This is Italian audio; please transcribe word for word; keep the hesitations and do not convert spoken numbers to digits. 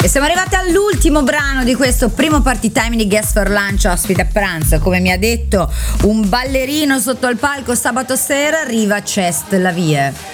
E siamo arrivati all'ultimo brano di questo primo party time di Guest for Lunch ospite a pranzo. Come mi ha detto un ballerino sotto il palco sabato sera, arriva Chest Lavie.